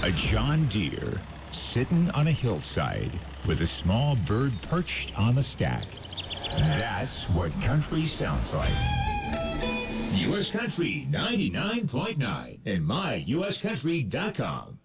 A John Deere sitting on a hillside with a small bird perched on the stack. That's what country sounds like. U.S. Country 99.9 and myuscountry.com.